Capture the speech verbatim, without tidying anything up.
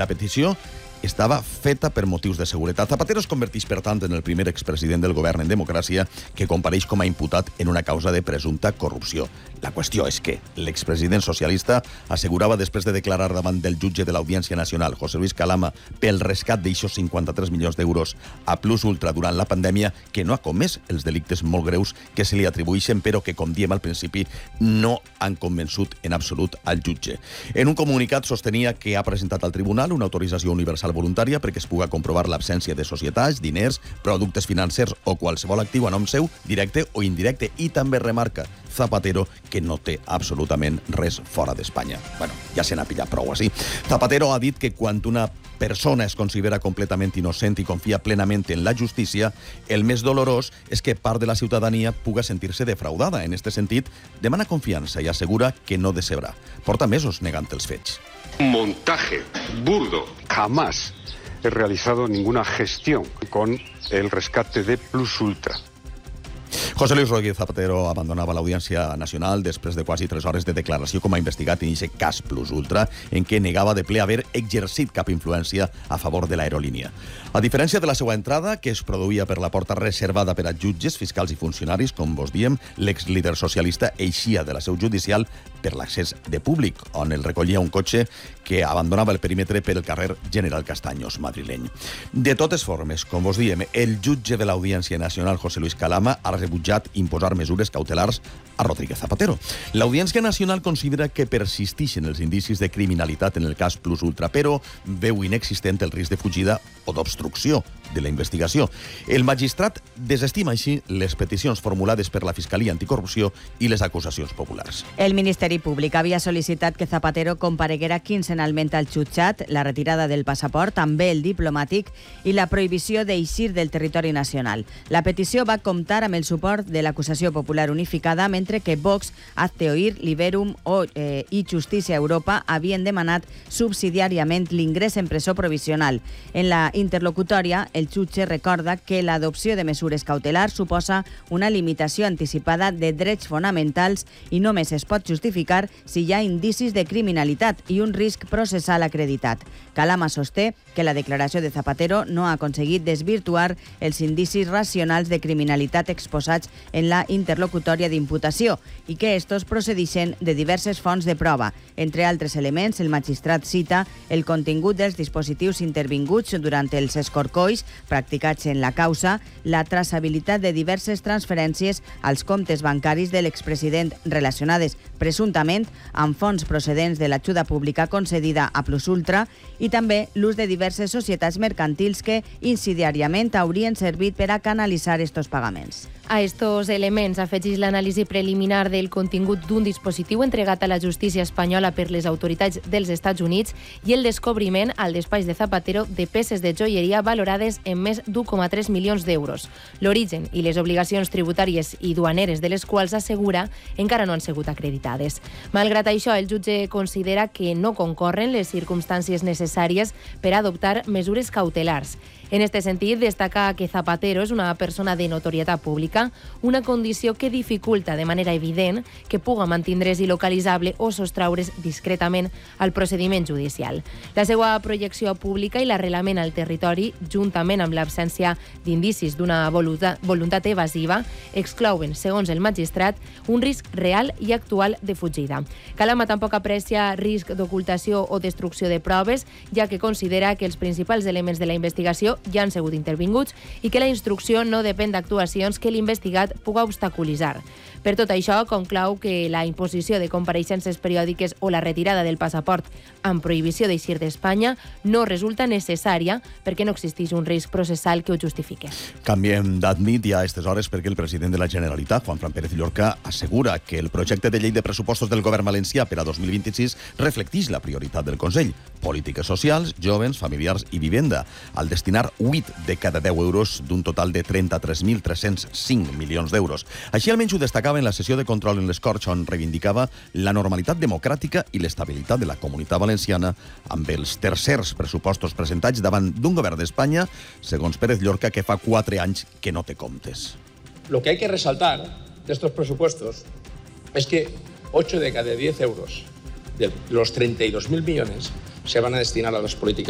La petició estava feta per motius de seguretat. Zapatero es converteix, per tant, en el primer expresident del govern en democràcia que compareix com a imputat en una causa de presumpta corrupció. La qüestió és que l'expresident socialista assegurava, després de declarar davant del jutge de l'Audiència Nacional, José Luis Calama, pel rescat d'eixos cinquanta-tres milions d'euros a Plus Ultra durant la pandèmia, que no ha comès els delictes molt greus que se li atribueixen, però que, com diem al principi, no han convençut en absolut al jutge. En un comunicat sostenia que ha presentat al tribunal una autorització universal voluntària perquè es puga comprovar l'absència de societats, diners, productes financers o qualsevol actiu a nom seu, directe o indirecte, i també remarca Zapatero que no té absolutament res fora d'Espanya. Bueno, ja se n'ha pillat prou així. Zapatero ha dit que quan una persona es considera completament innocent i confia plenament en la justícia, el més dolorós és que part de la ciutadania puga sentir-se defraudada. En este sentit, demana confiança i assegura que no decebrà. Porta mesos negant els fets. Montaje burdo. Jamás he realizado ninguna gestión con el rescate de Plus Ultra. José Luis Rodríguez Zapatero abandonava l'Audiència Nacional després de quasi tres hores de declaració com a investigat en aquest cas Plus Ultra, en què negava de ple haver exercit cap influència a favor de l'aerolínia. A diferència de la seva entrada, que es produïa per la porta reservada per a jutges, fiscals i funcionaris, com vos diem, l'ex-líder socialista eixia de la seu judicial per l'accés de públic, on el recollia un cotxe que abandonava el perímetre per el carrer General Castaños madrileny. De totes formes, com vos diem, el jutge de l'Audiència Nacional, José Luis Calama, ha rebutjat imposar mesures cautelars a Rodríguez Zapatero. L'Audiència Nacional considera que persisteixen els indicis de criminalitat en el cas Plus Ultra, però veu inexistent el risc de fugida o d'obstrucció de la investigació. El magistrat desestima així les peticions formulades per la Fiscalia Anticorrupció i les acusacions populars. El Ministeri Públic havia sol·licitat que Zapatero compareguera quinzenalment al jutjat, la retirada del passaport, també el diplomàtic, i la prohibició d'eixir del territori nacional. La petició va comptar amb el suport de l'acusació popular unificada, mentre que Vox, Hazte Oír, Liberum o, eh, i Justícia Europa havien demanat subsidiàriament l'ingrés en presó provisional. En la interlocutòria, el jutge recorda que l'adopció de mesures cautelars suposa una limitació anticipada de drets fonamentals i només es pot justificar si hi ha indicis de criminalitat i un risc processal acreditat. Calama sosté que la declaració de Zapatero no ha aconseguit desvirtuar els indicis racionals de criminalitat exposats en la interlocutòria d'imputació i que estos procedixen de diverses fonts de prova. Entre altres elements, el magistrat cita el contingut dels dispositius intervinguts durant els escorcolls practicats en la causa, la traçabilitat de diverses transferències als comptes bancaris de l'expresident relacionades presumptament amb fons procedents de l'ajuda pública concedida a Plus Ultra i també l'ús de diverses societats mercantils que insidiàriament haurien servit per a canalitzar estos pagaments. A estos elements afegeix l'anàlisi preliminar del contingut d'un dispositiu entregat a la justícia espanyola per les autoritats dels Estats Units i el descobriment al despatx de Zapatero de peces de joieria valorades en més d'un coma tres milions d'euros. L'origen i les obligacions tributàries i duaneres de les quals assegura encara no han sigut acreditades. Malgrat això, el jutge considera que no concorren les circumstàncies necessàries per adoptar mesures cautelars. En este sentit, destaca que Zapatero és una persona de notorietat pública, una condició que dificulta de manera evident que puga mantindre's il·localitzable o sostraure's discretament al procediment judicial. La seva projecció pública i l'arrelament al territori, juntament amb l'absència d'indicis d'una voluntat, voluntat evasiva, exclouen, segons el magistrat, un risc real i actual de fugida. Calama tampoc aprecia risc d'ocultació o destrucció de proves, ja que considera que els principals elements de la investigació ja han sigut intervinguts i que la instrucció no depèn d'actuacions que l'investigat puga obstaculitzar. Per tot això, conclou que la imposició de compareixences periòdiques o la retirada del passaport amb prohibició d'eixir d'Espanya no resulta necessària perquè no existeix un risc processal que ho justifique. Canviem d'admit ja a aquestes hores perquè el president de la Generalitat, Juan Fran Pérez Llorca, assegura que el projecte de llei de pressupostos del govern valencià per a dos mil vint-i-sis reflecteix la prioritat del Consell: polítiques socials, jovens, familiars i vivenda, al destinar vuit de cada deu euros d'un total de trenta-tres mil tres-cents cinc milions d'euros. Així almenys ho destacava en la sessió de control en les Corts, on reivindicava la normalitat democràtica i l'estabilitat de la comunitat valenciana amb els tercers pressupostos presentats davant d'un govern d'Espanya, segons Pérez Llorca, que fa quatre anys que no té comptes. Lo que hay que resaltar de estos presupuestos es que ocho de cada diez euros de los treinta y dos mil millones se van a destinar a las políticas